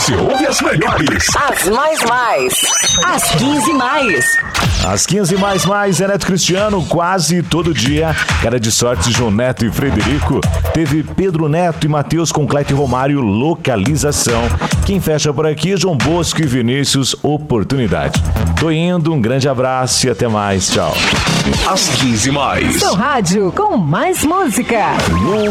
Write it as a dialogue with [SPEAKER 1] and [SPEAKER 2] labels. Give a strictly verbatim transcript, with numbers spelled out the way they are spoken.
[SPEAKER 1] Você ouve as melhores.
[SPEAKER 2] As mais mais. As quinze mais.
[SPEAKER 3] As quinze mais mais é Neto Cristiano, quase todo dia. Cara de sorte, João Neto e Frederico. Teve Pedro Neto e Matheus com Cleite Romário, Localização. Quem fecha por aqui, João Bosco e Vinícius, Oportunidade. Tô indo, um grande abraço e até mais. Tchau.
[SPEAKER 1] As quinze mais.
[SPEAKER 2] Seu rádio com mais música.